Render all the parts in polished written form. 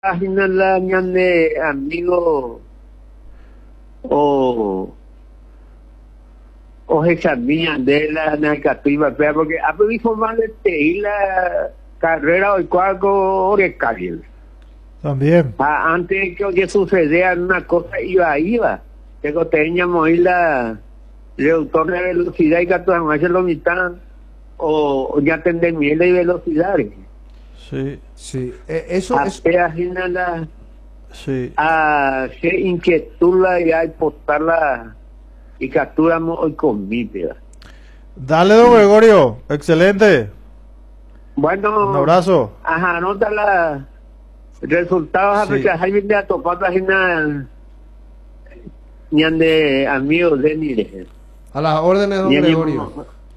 página la ñande amigo o hexamina de la narcativa porque a mí formal la carrera hoy cuarto orecario También. antes que sucedía una cosa iba que teníamos ahí la reductor de velocidad y que todas más lo mitad o ya tendré miel de velocidades. Sí, eso es. Sí. Se inquietud y postarla y capturamos hoy con mi vida. Dale, don Gregorio, excelente. Bueno, un abrazo. Ajá, anota la resultados a Sí. Jaime de topar página de amigos de Nire. A las órdenes, don Gregorio.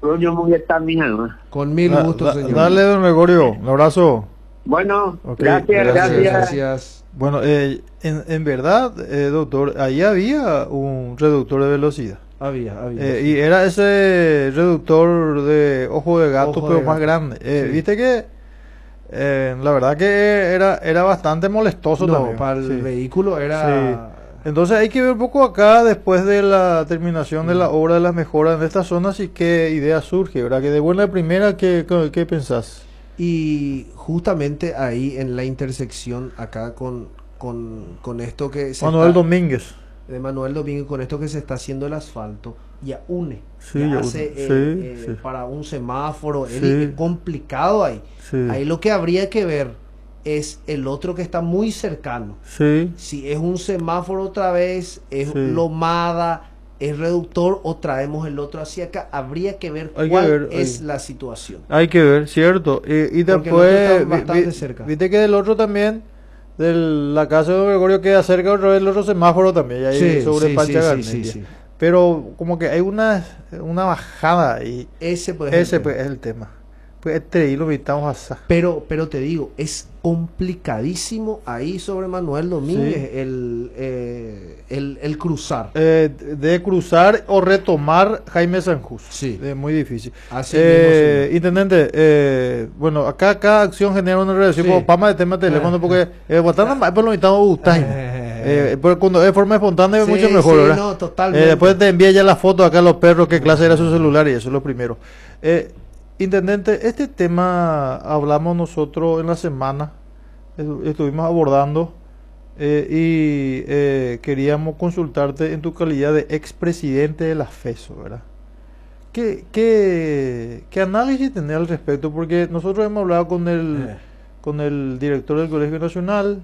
Con mil gustos, señor. Dale, don Gregorio, un abrazo. Bueno, Okay, gracias. Bueno, en verdad, doctor, ahí había un reductor de velocidad. Había. Sí. Y era ese reductor de ojo de gato, pero más grande. Sí. Viste que la verdad que era bastante molestoso también. Para el vehículo era... Sí. Entonces hay que ver un poco acá, después de la terminación de la obra de las mejoras en esta zona, sí qué idea surge, ¿verdad? Que de buena primera, ¿qué pensás? Y justamente ahí en la intersección acá con esto que se Manuel Domínguez. De Manuel Domínguez, con esto que se está haciendo el asfalto, ya une. Sí, ya ya hace sí. para un semáforo, Sí. es complicado ahí. Sí. Ahí lo que habría que ver es el otro que está muy cercano. Sí. Si es un semáforo otra vez, es Sí. lomada, es reductor o traemos el otro hacia acá, habría que ver Hay cuál que ver, es la situación. Hay que ver, cierto. Y Porque el otro después, está bastante cerca. viste que del otro también, de la casa de don Gregorio queda cerca otra vez el otro semáforo también, y ahí sobre Pancha Garnetilla. Sí. Pero como que hay una bajada y Ese es el tema. Pues lo invitamos a esa. Pero te digo, es complicadísimo ahí sobre Manuel Domínguez el cruzar. De cruzar o retomar Jaime Sanjus. Sí. Muy difícil. Así mismo, intendente, bueno, acá cada acción genera una relación con Pama de tema de teléfono porque por lo invitamos pero cuando es de forma espontánea es mucho mejor, ¿verdad? No, totalmente. Después te envía ya la foto acá a los perros, qué clase era su celular y eso es lo primero. Intendente, este tema hablamos nosotros en la semana, estuvimos abordando y queríamos consultarte en tu calidad de expresidente de la FESO, ¿verdad? ¿Qué análisis tenés al respecto? Porque nosotros hemos hablado con el director del Colegio Nacional,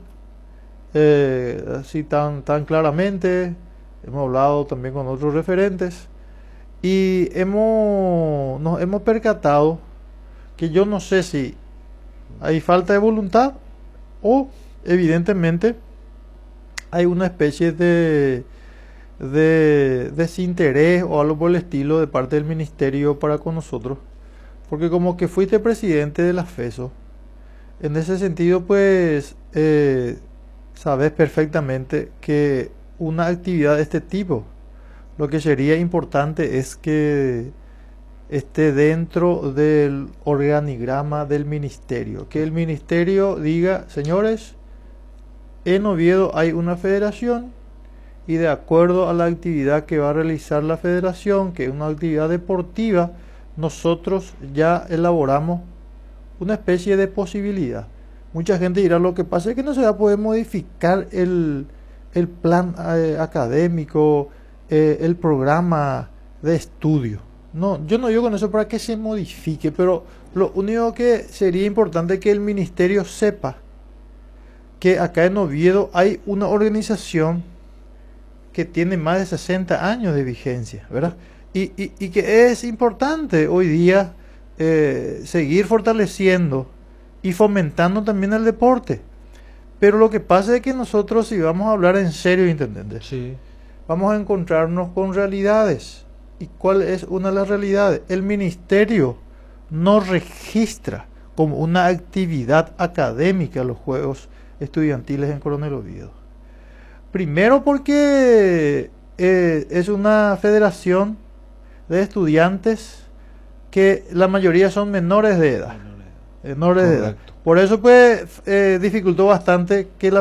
así tan claramente, hemos hablado también con otros referentes. Y nos hemos percatado que yo no sé si hay falta de voluntad o evidentemente hay una especie de desinterés o algo por el estilo de parte del ministerio para con nosotros. Porque como que fuiste presidente de la FESO, en ese sentido pues sabes perfectamente que una actividad de este tipo, lo que sería importante es que esté dentro del organigrama del ministerio. Que el ministerio diga, señores, en Oviedo hay una federación y de acuerdo a la actividad que va a realizar la federación, que es una actividad deportiva, nosotros ya elaboramos una especie de posibilidad. Mucha gente dirá, lo que pasa es que no se va a poder modificar el plan académico, el programa de estudio. No, yo no digo con eso para que se modifique, pero lo único que sería importante es que el ministerio sepa que acá en Oviedo hay una organización que tiene más de 60 años de vigencia, ¿verdad? Y que es importante hoy día seguir fortaleciendo y fomentando también el deporte. Pero lo que pasa es que nosotros, si vamos a hablar en serio, intendente, sí, vamos a encontrarnos con realidades. ¿Y cuál es una de las realidades? El ministerio no registra como una actividad académica los Juegos Estudiantiles en Coronel Oviedo. Primero porque es una federación de estudiantes que la mayoría son menores de edad. menores de edad. Correcto. Por eso pues dificultó bastante que la